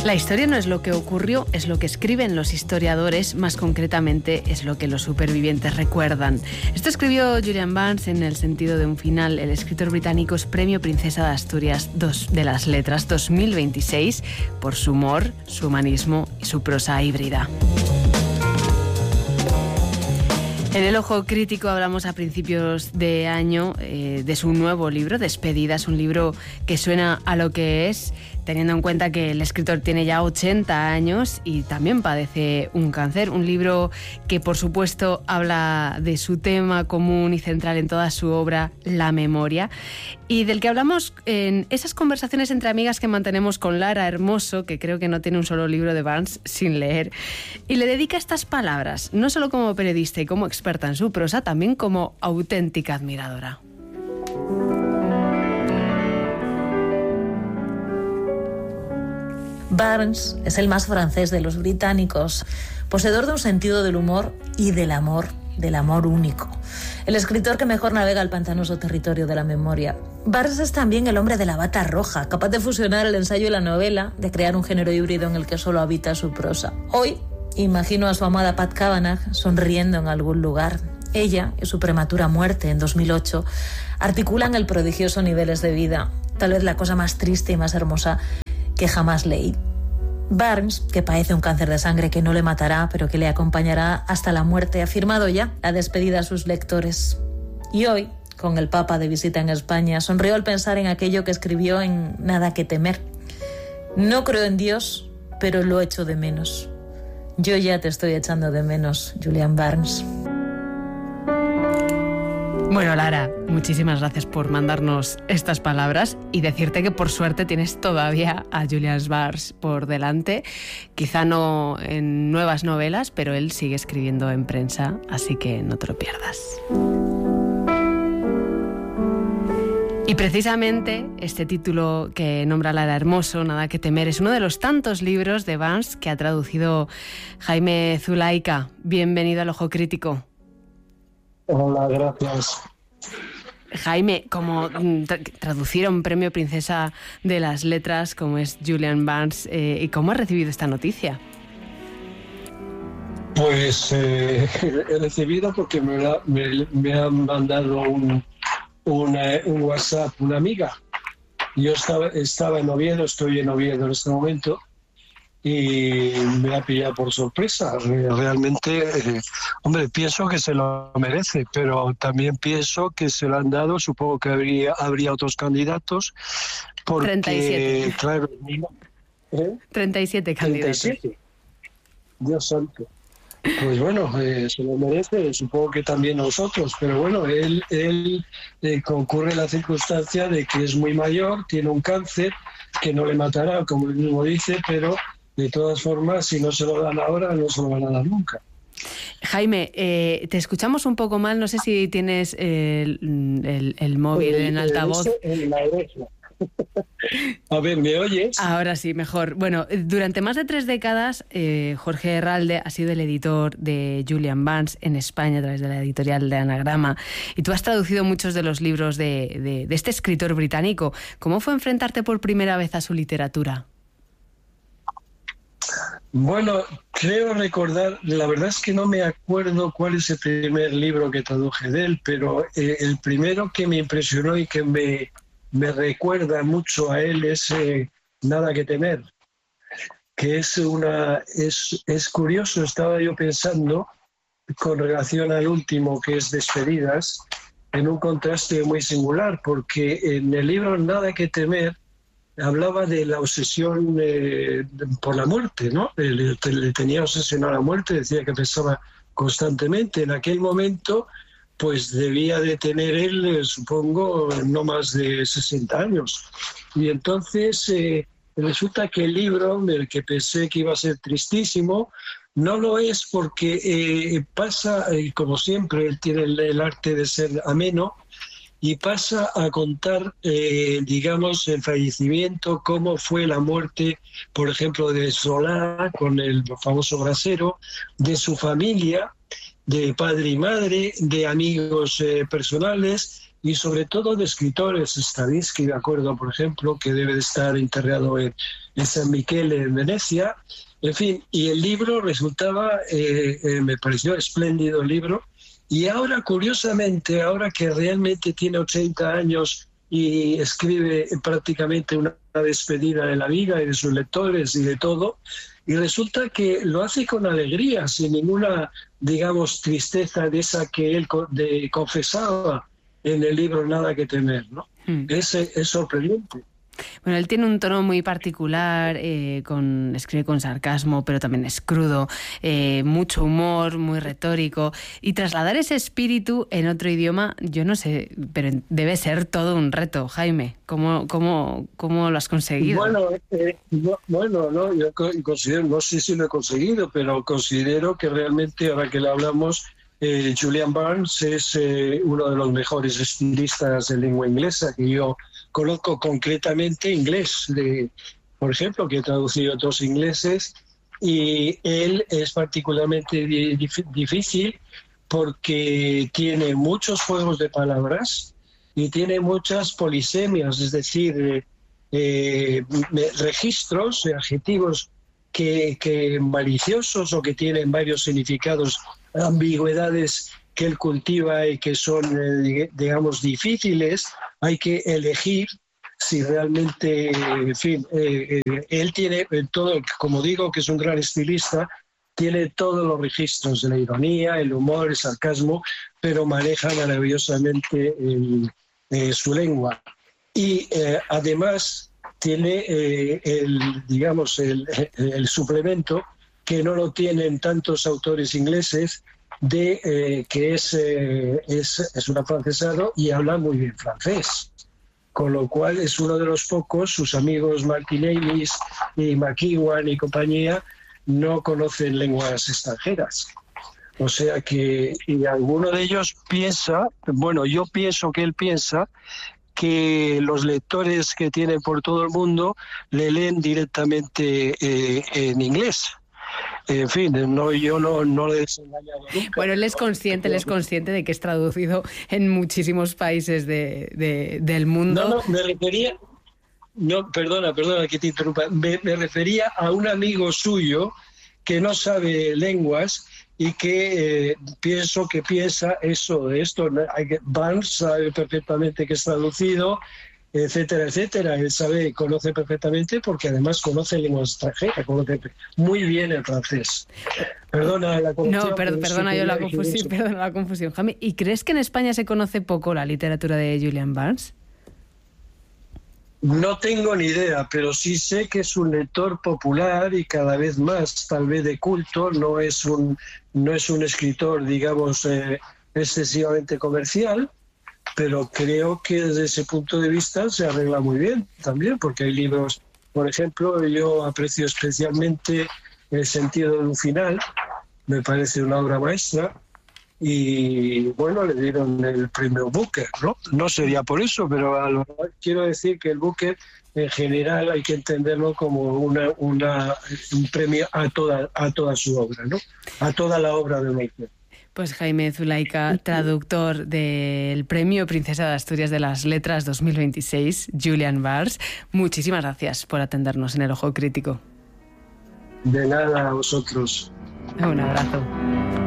La historia no es lo que ocurrió, es lo que escriben los historiadores, más concretamente es lo que los supervivientes recuerdan. Esto escribió Julian Barnes en El sentido de un final. El escritor británico es Premio Princesa de Asturias de las Letras 2026 por su humor, su humanismo y su prosa híbrida. En El Ojo Crítico hablamos a principios de año de su nuevo libro, Despedidas, un libro que suena a lo que es, teniendo en cuenta que el escritor tiene ya 80 años y también padece un cáncer. Un libro que, por supuesto, habla de su tema común y central en toda su obra, la memoria, y del que hablamos en esas conversaciones entre amigas que mantenemos con Lara Hermoso, que creo que no tiene un solo libro de Barnes sin leer, y le dedica estas palabras, no solo como periodista y como experta en su prosa, también como auténtica admiradora. Barnes es el más francés de los británicos, poseedor de un sentido del humor y del amor único. El escritor que mejor navega el pantanoso territorio de la memoria. Barnes es también el hombre de la bata roja, capaz de fusionar el ensayo y la novela, de crear un género híbrido en el que solo habita su prosa. Hoy, imagino a su amada Pat Kavanagh sonriendo en algún lugar. Ella y su prematura muerte en 2008 articulan el prodigioso Niveles de vida, tal vez la cosa más triste y más hermosa que jamás leí. Barnes, que padece un cáncer de sangre que no le matará, pero que le acompañará hasta la muerte, ha firmado ya la despedida a sus lectores. Y hoy, con el Papa de visita en España, sonrió al pensar en aquello que escribió en Nada que temer. No creo en Dios, pero lo echo de menos. Yo ya te estoy echando de menos, Julian Barnes. Bueno, Lara, muchísimas gracias por mandarnos estas palabras y decirte que por suerte tienes todavía a Julian Barnes por delante. Quizá no en nuevas novelas, pero él sigue escribiendo en prensa, así que no te lo pierdas. Y precisamente este título que nombra Lara Hermoso, Nada que temer, es uno de los tantos libros de Barnes que ha traducido Jaime Zulaika. Bienvenido al Ojo Crítico. Hola, gracias. Jaime, como traducieron Premio Princesa de las Letras, como es Julian Barnes, ¿y cómo has recibido esta noticia? Pues he recibido porque me han mandado un WhatsApp una amiga. Yo estaba en Oviedo, estoy en Oviedo en este momento, y me ha pillado por sorpresa. Realmente, hombre, pienso que se lo merece, pero también pienso que se lo han dado. Supongo que habría otros candidatos. Porque, 37. Claro, 37 candidatos. 37. Dios santo. Pues bueno, se lo merece, supongo que también nosotros, pero bueno, él concurre la circunstancia de que es muy mayor, tiene un cáncer que no le matará, como él mismo dice, pero de todas formas, si no se lo dan ahora, no se lo van a dar nunca. Jaime, te escuchamos un poco mal, no sé si tienes el móvil en altavoz. En la oreja. A ver, ¿me oyes? Ahora sí, mejor. Bueno, durante más de 3 décadas, Jorge Herralde ha sido el editor de Julian Barnes en España a través de la editorial de Anagrama. Y tú has traducido muchos de los libros de este escritor británico. ¿Cómo fue enfrentarte por primera vez a su literatura? Bueno, creo recordar, la verdad es que no me acuerdo cuál es el primer libro que traduje de él, pero el primero que me impresionó y que me recuerda mucho a él es Nada que temer, que es curioso. Estaba yo pensando con relación al último, que es Despedidas, en un contraste muy singular, porque en el libro Nada que temer hablaba de la obsesión por la muerte, ¿no? Le tenía obsesión a la muerte, decía que pensaba constantemente. En aquel momento, pues debía de tener él, supongo, no más de 60 años. Y entonces resulta que el libro, del que pensé que iba a ser tristísimo, no lo es, porque pasa, como siempre, él tiene el arte de ser ameno, y pasa a contar, digamos, el fallecimiento, cómo fue la muerte, por ejemplo, de Solá, con el famoso brasero, de su familia, de padre y madre, de amigos personales, y sobre todo de escritores. Stravinsky, me acuerdo, por ejemplo, que debe de estar enterrado en San Michele, en Venecia. En fin, y el libro resultaba, me pareció espléndido el libro. Y ahora, curiosamente, ahora que realmente tiene 80 años y escribe prácticamente una despedida de la vida y de sus lectores y de todo, y resulta que lo hace con alegría, sin ninguna, digamos, tristeza de esa que él confesaba en el libro Nada que temer, ¿no? Es sorprendente. Bueno, él tiene un tono muy particular, escribe con sarcasmo, pero también es crudo, mucho humor, muy retórico. Y trasladar ese espíritu en otro idioma, yo no sé, pero debe ser todo un reto. Jaime, ¿cómo lo has conseguido? Bueno, yo considero, no sé si lo he conseguido, pero considero que realmente, ahora que le hablamos, Julian Barnes es uno de los mejores estilistas de lengua inglesa que yo conozco, concretamente inglés, por ejemplo, que he traducido 2 ingleses, y él es particularmente difícil porque tiene muchos juegos de palabras y tiene muchas polisemias, es decir, registros de adjetivos que maliciosos o que tienen varios significados, ambigüedades que él cultiva y que son, digamos, difíciles. Hay que elegir si realmente, en fin, él tiene todo, como digo, que es un gran estilista, tiene todos los registros de la ironía, el humor, el sarcasmo, pero maneja maravillosamente su lengua. Y además tiene el suplemento que no lo tienen tantos autores ingleses, que es un afrancesado y habla muy bien francés, con lo cual es uno de los pocos. Sus amigos Martin Amis y McEwan y compañía no conocen lenguas extranjeras, o sea que, y alguno de ellos piensa, bueno, yo pienso que él piensa que los lectores que tienen por todo el mundo le leen directamente en inglés. En fin, yo no le he desengañado nunca. Bueno, él es consciente de que es traducido en muchísimos países del mundo. Me refería... No, perdona que te interrumpa. Me refería a un amigo suyo que no sabe lenguas y que piensa eso de esto. Barnes sabe perfectamente que es traducido, etcétera, etcétera. Él conoce perfectamente porque además conoce lenguas extranjeras, conoce muy bien el francés. Perdona la confusión. No, perdona yo la confusión, Jaime. ¿Y crees que en España se conoce poco la literatura de Julian Barnes? No tengo ni idea, pero sí sé que es un lector popular y cada vez más, tal vez de culto. No es un escritor, digamos, excesivamente comercial, pero creo que desde ese punto de vista se arregla muy bien también, porque hay libros, por ejemplo, yo aprecio especialmente El sentido de un final, me parece una obra maestra, y bueno, le dieron el premio Booker, ¿no? No sería por eso, pero quiero decir que el Booker en general hay que entenderlo como un premio a toda su obra, ¿no? A toda la obra de un autor. Pues Jaime Zulaika, traductor del Premio Princesa de Asturias de las Letras 2026, Julian Barnes, muchísimas gracias por atendernos en El Ojo Crítico. De nada, a vosotros. Un abrazo.